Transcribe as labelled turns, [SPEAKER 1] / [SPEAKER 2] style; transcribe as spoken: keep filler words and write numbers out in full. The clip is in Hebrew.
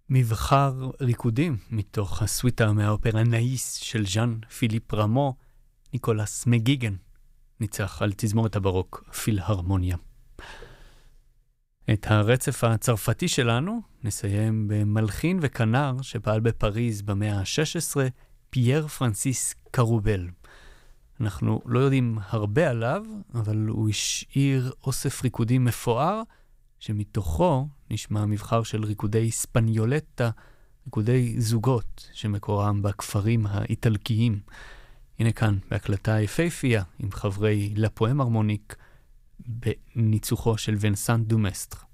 [SPEAKER 1] מבחר ריקודים מתוך הסוויטה מהאופרה נאיס של ז'אן פיליפ רמו, ניקולס מגיגן ניצח על תזמורת הברוק פילהרמוניה. את הרצף הצרפתי שלנו נסיים במלחין וכנר שפעל בפריז במאה ה-שש עשרה, פייר פרנסיס קרובל. אנחנו לא יודעים הרבה עליו, אבל הוא השאיר אוסף ריקודים מפואר, שמתוכו נשמע מבחר של ריקודי ספניולטה, ריקודי זוגות שמקורם בכפרים האיטלקיים. הנה כאן בהקלטה יפהפייה עם חברי לפואם הרמוניק בניצוחו של ונסן דומסטר.